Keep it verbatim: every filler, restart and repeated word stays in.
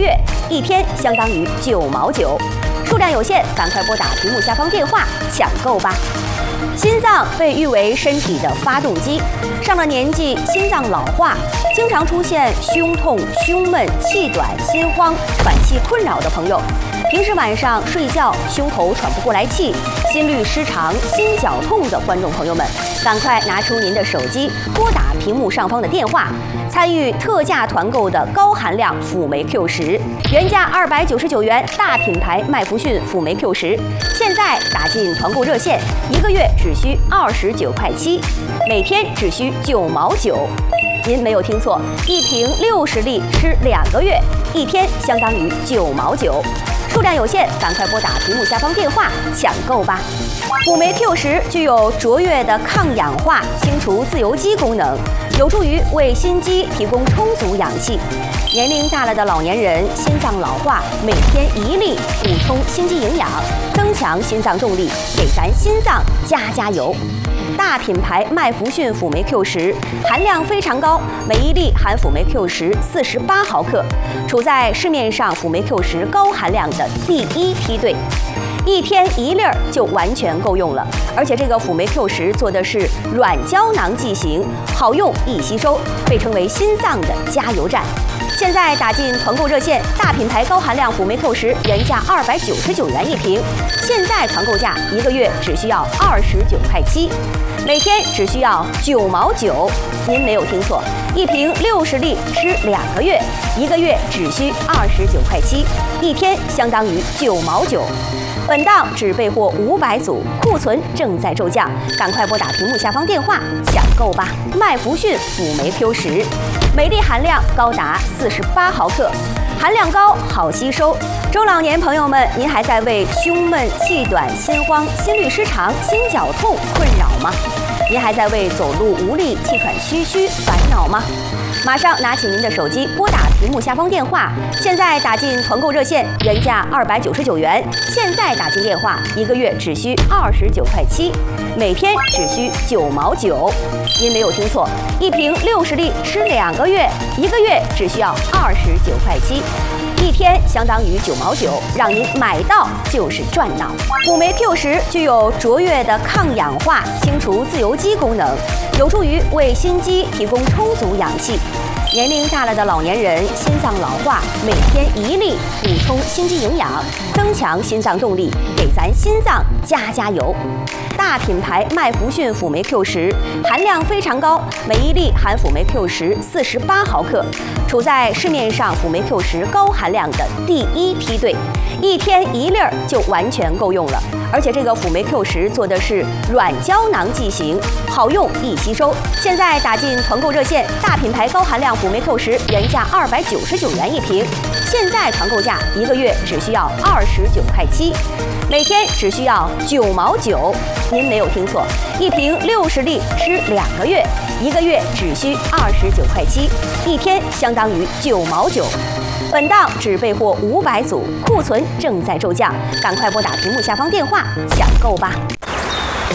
月，一天相当于九毛九，数量有限，赶快拨打屏幕下方电话抢购吧。 心脏被誉为身体的发动机，上了年纪，心脏老化，经常出现胸痛、胸闷、气短、心慌、喘气困扰的朋友，平时晚上睡觉胸口喘不过来气、心律失常、心绞痛的观众朋友们，赶快拿出您的手机，拨打屏幕上方的电话，参与特价团购的高含量辅酶 Q 十，原价二百九十九元，大品牌麦弗逊辅酶 Q 十，现在打进团购热线，一个月只需二十九块七，每天只需九毛九。您没有听错，一瓶六十粒吃两个月，一天相当于九毛九。数量有限，赶快拨打屏幕下方电话抢购吧。辅酶 Q 十具有卓越的抗氧化、清除自由基功能，有助于为心肌提供充足氧气。年龄大了的老年人，心脏老化，每天一粒补充心肌营养，增强心脏动力，给咱心脏加加油。 大品牌麦弗逊辅酶 Q 十含量非常高，每一粒含辅酶 Q 十四十八毫克，处在市面上辅酶 Q 十高含量的第一梯队。 一天一粒儿就完全够用了，而且这个辅酶 Q 十做的是软胶囊剂型，好用易吸收，被称为心脏的加油站。现在打进团购热线，大品牌高含量辅酶 Q 十原价二百九十九元一瓶，现在团购价一个月只需要二十九块七，每天只需要九毛九。您没有听错，一瓶六十粒吃两个月，一个月只需二十九块七，一天相当于九毛九。 本档只备货五百组，库存正在骤降，赶快拨打屏幕下方电话抢购吧！麦弗逊辅酶 Q 十，每粒含量高达四十八毫克，含量高，好吸收。中老年朋友们，您还在为胸闷、气短、心慌、心律失常、心绞痛困扰吗？您还在为走路无力、气喘吁吁烦恼吗？ 马上拿起您的手机，拨打屏幕下方电话。现在打进团购热线，原价二百九十九元，现在打进电话，一个月只需二十九块七，每天只需九毛九。您没有听错，一瓶六十粒吃两个月，一个月只需要二十九块七。 一天相当于九毛九，让您买到就是赚到。辅酶 Q 十具有卓越的抗氧化、清除自由基功能，有助于为心肌提供充足氧气。年龄大了的老年人，心脏老化，每天一粒补充心肌营养，增强心脏动力，给咱心脏加加油。 大品牌麦弗逊辅酶 Q 十含量非常高，每一粒含辅酶 Q 十四十八毫克，处在市面上辅酶 Q 十高含量的第一梯队，一天一粒儿就完全够用了。而且这个辅酶 Q 十做的是软胶囊剂型，好用易吸收。现在打进团购热线，大品牌高含量辅酶 Q 十原价二百九十九元一瓶，现在团购价一个月只需要二十九块七，每天只需要九毛九。 您没有听错，一瓶六十粒吃两个月，一个月只需二十九块七，一天相当于九毛九。本档只备货五百组，库存正在骤降，赶快拨打屏幕下方电话抢购吧。